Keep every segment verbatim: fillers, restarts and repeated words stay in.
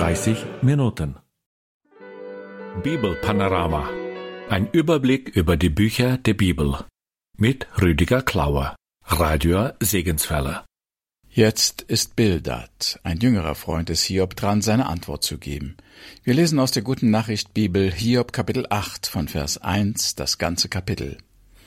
dreißig Minuten. Bibelpanorama. Ein Überblick über die Bücher der Bibel. Mit Rüdiger Klauer, Radio Segenswelle. Jetzt ist Bildad, ein jüngerer Freund des Hiob, dran, seine Antwort zu geben. Wir lesen aus der Guten Nachricht Bibel Hiob Kapitel acht von Vers eins, das ganze Kapitel.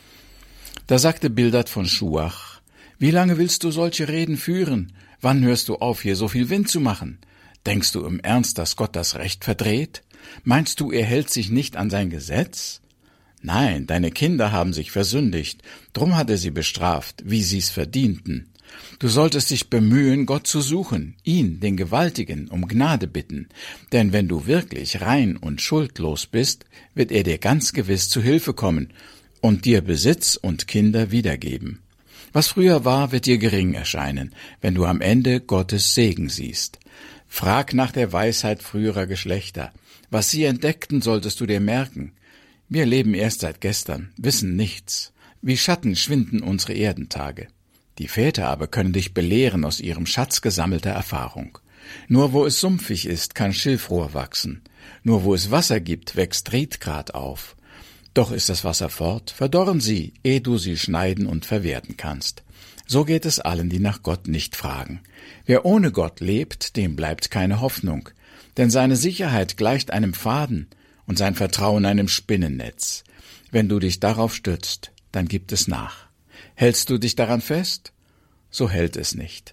Da sagte Bildad von Schuach: Wie lange willst du solche Reden führen? Wann hörst du auf, hier so viel Wind zu machen? Denkst du im Ernst, dass Gott das Recht verdreht? Meinst du, er hält sich nicht an sein Gesetz? Nein, deine Kinder haben sich versündigt, drum hat er sie bestraft, wie sie's verdienten. Du solltest dich bemühen, Gott zu suchen, ihn, den Gewaltigen, um Gnade bitten, denn wenn du wirklich rein und schuldlos bist, wird er dir ganz gewiss zu Hilfe kommen und dir Besitz und Kinder wiedergeben. Was früher war, wird dir gering erscheinen, wenn du am Ende Gottes Segen siehst. Frag nach der Weisheit früherer Geschlechter. Was sie entdeckten, solltest du dir merken. Wir leben erst seit gestern, wissen nichts. Wie Schatten schwinden unsere Erdentage. Die Väter aber können dich belehren aus ihrem Schatz gesammelter Erfahrung. Nur wo es sumpfig ist, kann Schilfrohr wachsen. Nur wo es Wasser gibt, wächst Riedgrat auf. Doch ist das Wasser fort, verdorren sie, ehe du sie schneiden und verwerten kannst. So geht es allen, die nach Gott nicht fragen. Wer ohne Gott lebt, dem bleibt keine Hoffnung. Denn seine Sicherheit gleicht einem Faden und sein Vertrauen einem Spinnennetz. Wenn du dich darauf stützt, dann gibt es nach. Hältst du dich daran fest? So hält es nicht.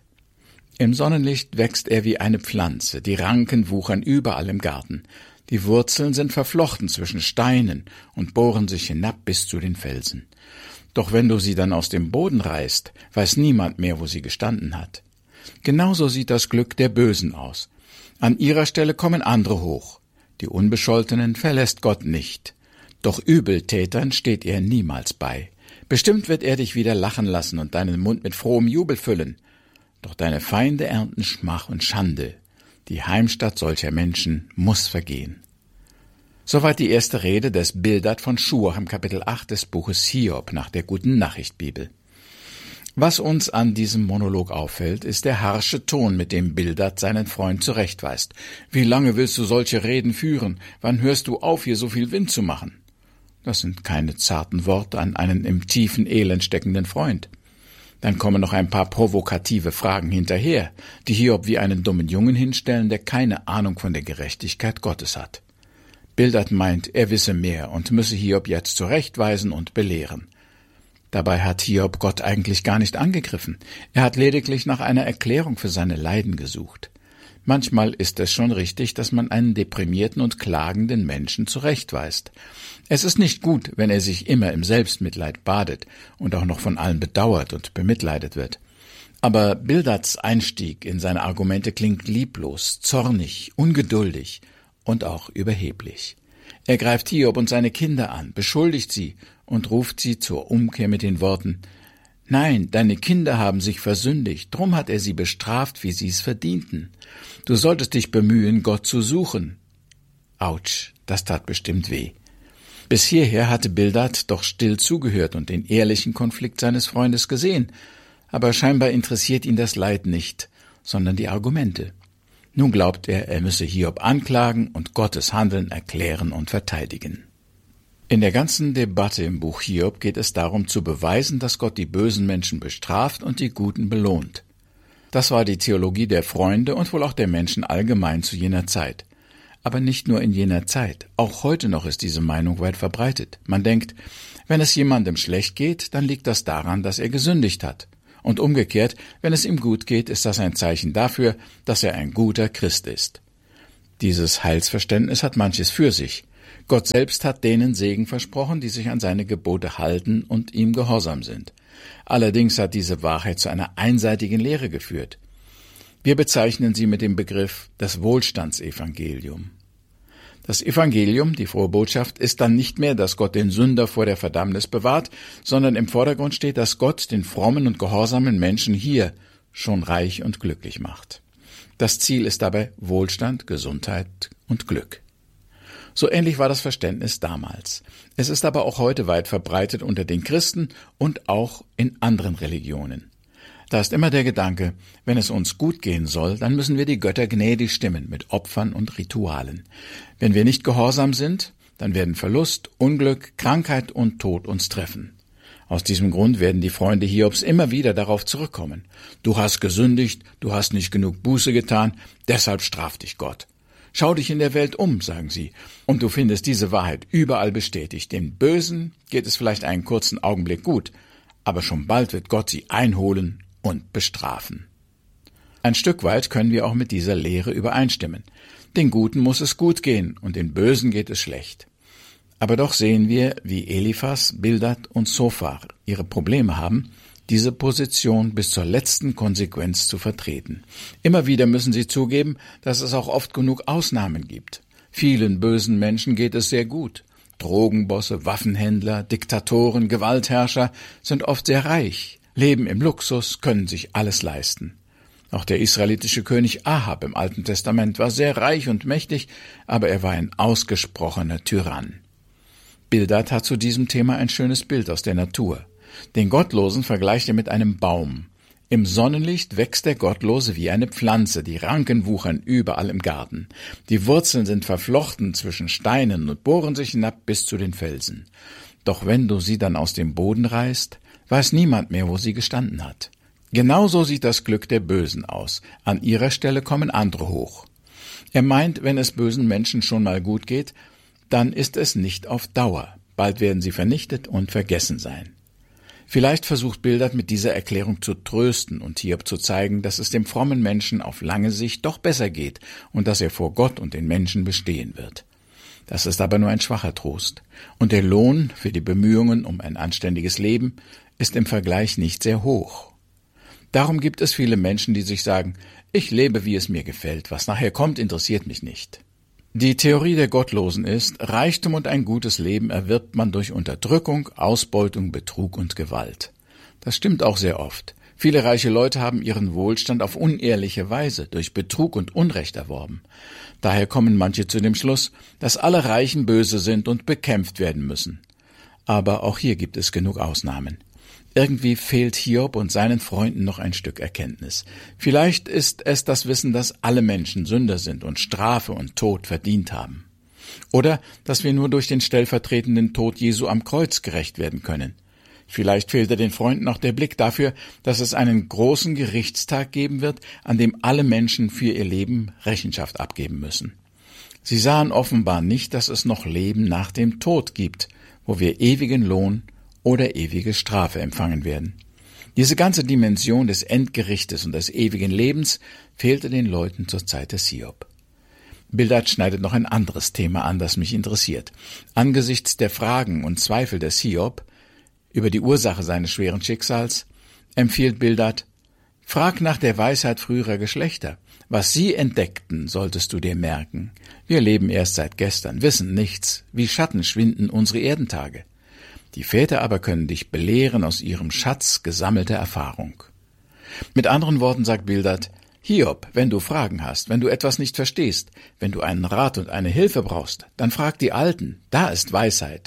Im Sonnenlicht wächst er wie eine Pflanze, die Ranken wuchern überall im Garten. Die Wurzeln sind verflochten zwischen Steinen und bohren sich hinab bis zu den Felsen. Doch wenn du sie dann aus dem Boden reißt, weiß niemand mehr, wo sie gestanden hat. Genauso sieht das Glück der Bösen aus. An ihrer Stelle kommen andere hoch. Die Unbescholtenen verlässt Gott nicht. Doch Übeltätern steht er niemals bei. Bestimmt wird er dich wieder lachen lassen und deinen Mund mit frohem Jubel füllen. Doch deine Feinde ernten Schmach und Schande. Die Heimstatt solcher Menschen muss vergehen. Soweit die erste Rede des Bildad von Schuach im Kapitel acht des Buches Hiob nach der Guten Nachricht Bibel. Was uns an diesem Monolog auffällt, ist der harsche Ton, mit dem Bildad seinen Freund zurechtweist. Wie lange willst du solche Reden führen? Wann hörst du auf, hier so viel Wind zu machen? Das sind keine zarten Worte an einen im tiefen Elend steckenden Freund. Dann kommen noch ein paar provokative Fragen hinterher, die Hiob wie einen dummen Jungen hinstellen, der keine Ahnung von der Gerechtigkeit Gottes hat. Bildad meint, er wisse mehr und müsse Hiob jetzt zurechtweisen und belehren. Dabei hat Hiob Gott eigentlich gar nicht angegriffen. Er hat lediglich nach einer Erklärung für seine Leiden gesucht. Manchmal ist es schon richtig, dass man einen deprimierten und klagenden Menschen zurechtweist. Es ist nicht gut, wenn er sich immer im Selbstmitleid badet und auch noch von allen bedauert und bemitleidet wird. Aber Bildads Einstieg in seine Argumente klingt lieblos, zornig, ungeduldig und auch überheblich. Er greift Hiob und seine Kinder an, beschuldigt sie und ruft sie zur Umkehr mit den Worten: Nein, deine Kinder haben sich versündigt, drum hat er sie bestraft, wie sie es verdienten. Du solltest dich bemühen, Gott zu suchen. Autsch, das tat bestimmt weh. Bis hierher hatte Bildad doch still zugehört und den ehrlichen Konflikt seines Freundes gesehen, aber scheinbar interessiert ihn das Leid nicht, sondern die Argumente. Nun glaubt er, er müsse Hiob anklagen und Gottes Handeln erklären und verteidigen. In der ganzen Debatte im Buch Hiob geht es darum zu beweisen, dass Gott die bösen Menschen bestraft und die Guten belohnt. Das war die Theologie der Freunde und wohl auch der Menschen allgemein zu jener Zeit. Aber nicht nur in jener Zeit, auch heute noch ist diese Meinung weit verbreitet. Man denkt, wenn es jemandem schlecht geht, dann liegt das daran, dass er gesündigt hat. Und umgekehrt, wenn es ihm gut geht, ist das ein Zeichen dafür, dass er ein guter Christ ist. Dieses Heilsverständnis hat manches für sich. Gott selbst hat denen Segen versprochen, die sich an seine Gebote halten und ihm gehorsam sind. Allerdings hat diese Wahrheit zu einer einseitigen Lehre geführt. Wir bezeichnen sie mit dem Begriff das Wohlstandsevangelium. Das Evangelium, die frohe Botschaft, ist dann nicht mehr, dass Gott den Sünder vor der Verdammnis bewahrt, sondern im Vordergrund steht, dass Gott den frommen und gehorsamen Menschen hier schon reich und glücklich macht. Das Ziel ist dabei Wohlstand, Gesundheit und Glück. So ähnlich war das Verständnis damals. Es ist aber auch heute weit verbreitet unter den Christen und auch in anderen Religionen. Da ist immer der Gedanke, wenn es uns gut gehen soll, dann müssen wir die Götter gnädig stimmen mit Opfern und Ritualen. Wenn wir nicht gehorsam sind, dann werden Verlust, Unglück, Krankheit und Tod uns treffen. Aus diesem Grund werden die Freunde Hiobs immer wieder darauf zurückkommen. Du hast gesündigt, du hast nicht genug Buße getan, deshalb straft dich Gott. Schau dich in der Welt um, sagen sie, und du findest diese Wahrheit überall bestätigt. Den Bösen geht es vielleicht einen kurzen Augenblick gut, aber schon bald wird Gott sie einholen und bestrafen. Ein Stück weit können wir auch mit dieser Lehre übereinstimmen. Den Guten muss es gut gehen und den Bösen geht es schlecht. Aber doch sehen wir, wie Eliphas, Bildad und Zophar ihre Probleme haben, diese Position bis zur letzten Konsequenz zu vertreten. Immer wieder müssen sie zugeben, dass es auch oft genug Ausnahmen gibt. Vielen bösen Menschen geht es sehr gut. Drogenbosse, Waffenhändler, Diktatoren, Gewaltherrscher sind oft sehr reich, leben im Luxus, können sich alles leisten. Auch der israelitische König Ahab im Alten Testament war sehr reich und mächtig, aber er war ein ausgesprochener Tyrann. Bildad hat zu diesem Thema ein schönes Bild aus der Natur. Den Gottlosen vergleicht er mit einem Baum. Im Sonnenlicht wächst der Gottlose wie eine Pflanze, die Ranken wuchern überall im Garten. Die Wurzeln sind verflochten zwischen Steinen und bohren sich hinab bis zu den Felsen. Doch wenn du sie dann aus dem Boden reißt, weiß niemand mehr, wo sie gestanden hat. Genauso sieht das Glück der Bösen aus. An ihrer Stelle kommen andere hoch. Er meint, wenn es bösen Menschen schon mal gut geht, dann ist es nicht auf Dauer. Bald werden sie vernichtet und vergessen sein. Vielleicht versucht Bildad mit dieser Erklärung zu trösten und Hiob zu zeigen, dass es dem frommen Menschen auf lange Sicht doch besser geht und dass er vor Gott und den Menschen bestehen wird. Das ist aber nur ein schwacher Trost. Und der Lohn für die Bemühungen um ein anständiges Leben ist im Vergleich nicht sehr hoch. Darum gibt es viele Menschen, die sich sagen, ich lebe, wie es mir gefällt, was nachher kommt, interessiert mich nicht. Die Theorie der Gottlosen ist, Reichtum und ein gutes Leben erwirbt man durch Unterdrückung, Ausbeutung, Betrug und Gewalt. Das stimmt auch sehr oft. Viele reiche Leute haben ihren Wohlstand auf unehrliche Weise, durch Betrug und Unrecht erworben. Daher kommen manche zu dem Schluss, dass alle Reichen böse sind und bekämpft werden müssen. Aber auch hier gibt es genug Ausnahmen. Irgendwie fehlt Hiob und seinen Freunden noch ein Stück Erkenntnis. Vielleicht ist es das Wissen, dass alle Menschen Sünder sind und Strafe und Tod verdient haben. Oder dass wir nur durch den stellvertretenden Tod Jesu am Kreuz gerecht werden können. Vielleicht fehlte den Freunden auch der Blick dafür, dass es einen großen Gerichtstag geben wird, an dem alle Menschen für ihr Leben Rechenschaft abgeben müssen. Sie sahen offenbar nicht, dass es noch Leben nach dem Tod gibt, wo wir ewigen Lohn oder ewige Strafe empfangen werden. Diese ganze Dimension des Endgerichtes und des ewigen Lebens fehlte den Leuten zur Zeit des Hiob. Bildad schneidet noch ein anderes Thema an, das mich interessiert. Angesichts der Fragen und Zweifel des Hiob über die Ursache seines schweren Schicksals empfiehlt Bildad, frag nach der Weisheit früherer Geschlechter. Was sie entdeckten, solltest du dir merken. Wir leben erst seit gestern, wissen nichts. Wie Schatten schwinden unsere Erdentage. Die Väter aber können dich belehren aus ihrem Schatz gesammelter Erfahrung. Mit anderen Worten sagt Bildad, Hiob, wenn du Fragen hast, wenn du etwas nicht verstehst, wenn du einen Rat und eine Hilfe brauchst, dann frag die Alten, da ist Weisheit.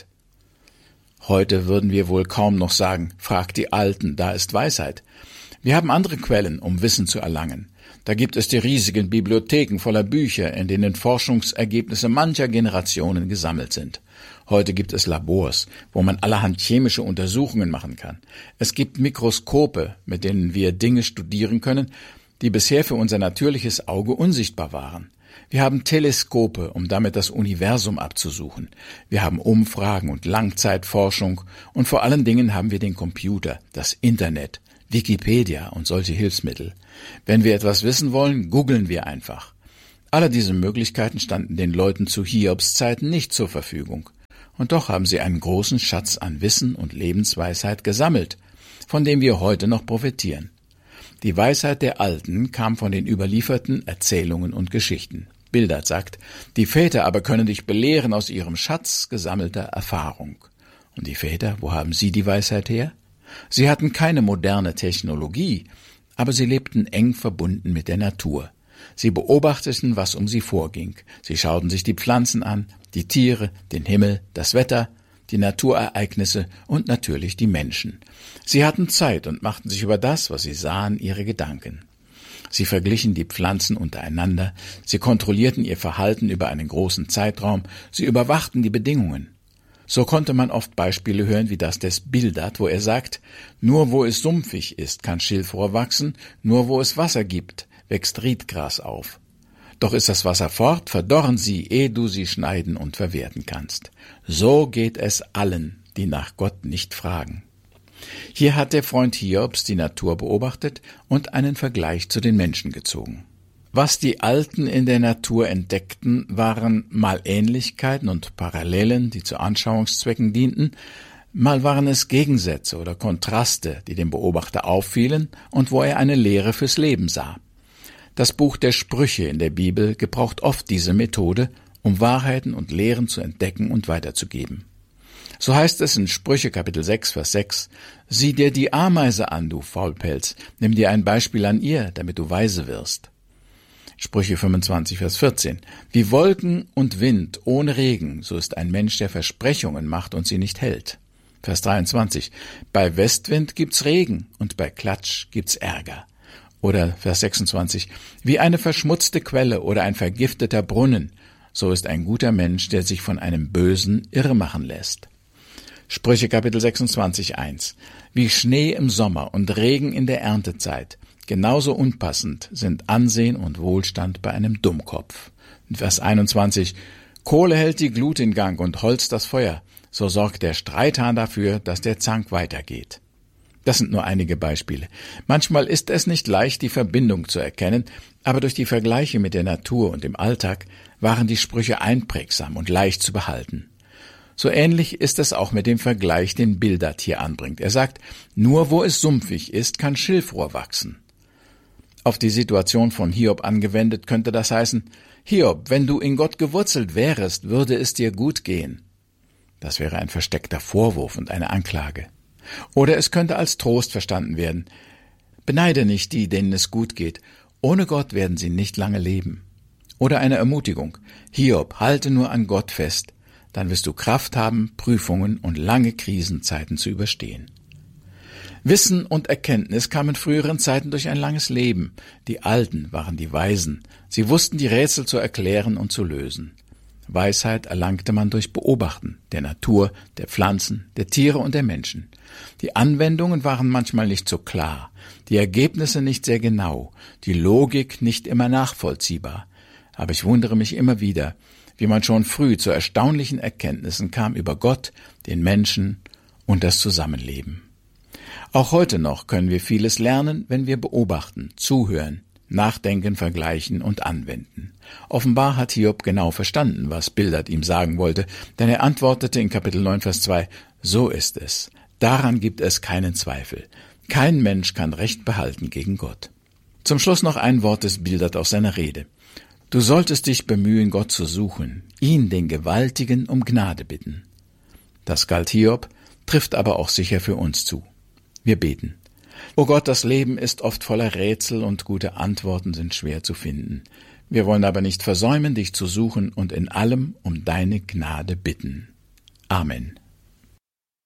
Heute würden wir wohl kaum noch sagen, frag die Alten, da ist Weisheit. Wir haben andere Quellen, um Wissen zu erlangen. Da gibt es die riesigen Bibliotheken voller Bücher, in denen Forschungsergebnisse mancher Generationen gesammelt sind. Heute gibt es Labors, wo man allerhand chemische Untersuchungen machen kann. Es gibt Mikroskope, mit denen wir Dinge studieren können, die bisher für unser natürliches Auge unsichtbar waren. Wir haben Teleskope, um damit das Universum abzusuchen. Wir haben Umfragen und Langzeitforschung und vor allen Dingen haben wir den Computer, das Internet, Wikipedia und solche Hilfsmittel. Wenn wir etwas wissen wollen, googeln wir einfach. Alle diese Möglichkeiten standen den Leuten zu Hiobs Zeiten nicht zur Verfügung. Und doch haben sie einen großen Schatz an Wissen und Lebensweisheit gesammelt, von dem wir heute noch profitieren. Die Weisheit der Alten kam von den überlieferten Erzählungen und Geschichten. Bildad sagt, die Väter aber können dich belehren aus ihrem Schatz gesammelter Erfahrung. Und die Väter, wo haben sie die Weisheit her? Sie hatten keine moderne Technologie, aber sie lebten eng verbunden mit der Natur. Sie beobachteten, was um sie vorging. Sie schauten sich die Pflanzen an, die Tiere, den Himmel, das Wetter, die Naturereignisse und natürlich die Menschen. Sie hatten Zeit und machten sich über das, was sie sahen, ihre Gedanken. Sie verglichen die Pflanzen untereinander, sie kontrollierten ihr Verhalten über einen großen Zeitraum, sie überwachten die Bedingungen. So konnte man oft Beispiele hören wie das des Bildad, wo er sagt, nur wo es sumpfig ist, kann Schilfrohr wachsen, nur wo es Wasser gibt, wächst Riedgras auf. Doch ist das Wasser fort, verdorren sie, ehe du sie schneiden und verwerten kannst. So geht es allen, die nach Gott nicht fragen. Hier hat der Freund Hiobs die Natur beobachtet und einen Vergleich zu den Menschen gezogen. Was die Alten in der Natur entdeckten, waren mal Ähnlichkeiten und Parallelen, die zu Anschauungszwecken dienten, mal waren es Gegensätze oder Kontraste, die dem Beobachter auffielen und wo er eine Lehre fürs Leben sah. Das Buch der Sprüche in der Bibel gebraucht oft diese Methode, um Wahrheiten und Lehren zu entdecken und weiterzugeben. So heißt es in Sprüche Kapitel sechs, Vers sechs, »Sieh dir die Ameise an, du Faulpelz, nimm dir ein Beispiel an ihr, damit du weise wirst.« Sprüche fünfundzwanzig, Vers vierzehn, »Wie Wolken und Wind ohne Regen, so ist ein Mensch, der Versprechungen macht und sie nicht hält.« Vers dreiundzwanzig, »Bei Westwind gibt's Regen und bei Klatsch gibt's Ärger.« Oder Vers sechsundzwanzig, »Wie eine verschmutzte Quelle oder ein vergifteter Brunnen, so ist ein guter Mensch, der sich von einem Bösen irremachen lässt.« Sprüche Kapitel sechsundzwanzig, eins, »Wie Schnee im Sommer und Regen in der Erntezeit, genauso unpassend sind Ansehen und Wohlstand bei einem Dummkopf.« Vers einundzwanzig, »Kohle hält die Glut in Gang und Holz das Feuer, so sorgt der Streithahn dafür, dass der Zank weitergeht.« Das sind nur einige Beispiele. Manchmal ist es nicht leicht, die Verbindung zu erkennen, aber durch die Vergleiche mit der Natur und dem Alltag waren die Sprüche einprägsam und leicht zu behalten. So ähnlich ist es auch mit dem Vergleich, den Bildad hier anbringt. Er sagt, nur wo es sumpfig ist, kann Schilfrohr wachsen. Auf die Situation von Hiob angewendet könnte das heißen, Hiob, wenn du in Gott gewurzelt wärest, würde es dir gut gehen. Das wäre ein versteckter Vorwurf und eine Anklage. Oder es könnte als Trost verstanden werden. Beneide nicht die, denen es gut geht. Ohne Gott werden sie nicht lange leben. Oder eine Ermutigung. Hiob, halte nur an Gott fest. Dann wirst du Kraft haben, Prüfungen und lange Krisenzeiten zu überstehen. Wissen und Erkenntnis kamen in früheren Zeiten durch ein langes Leben. Die Alten waren die Weisen. Sie wussten die Rätsel zu erklären und zu lösen. Weisheit erlangte man durch Beobachten der Natur, der Pflanzen, der Tiere und der Menschen. Die Anwendungen waren manchmal nicht so klar, die Ergebnisse nicht sehr genau, die Logik nicht immer nachvollziehbar. Aber ich wundere mich immer wieder, wie man schon früh zu erstaunlichen Erkenntnissen kam über Gott, den Menschen und das Zusammenleben. Auch heute noch können wir vieles lernen, wenn wir beobachten, zuhören, nachdenken, vergleichen und anwenden. Offenbar hat Hiob genau verstanden, was Bildad ihm sagen wollte, denn er antwortete in Kapitel neun, Vers zwei, so ist es, daran gibt es keinen Zweifel. Kein Mensch kann Recht behalten gegen Gott. Zum Schluss noch ein Wort des Bildad aus seiner Rede. Du solltest dich bemühen, Gott zu suchen, ihn, den Gewaltigen, um Gnade bitten. Das galt Hiob, trifft aber auch sicher für uns zu. Wir beten. O Gott, das Leben ist oft voller Rätsel und gute Antworten sind schwer zu finden. Wir wollen aber nicht versäumen, dich zu suchen und in allem um deine Gnade bitten. Amen.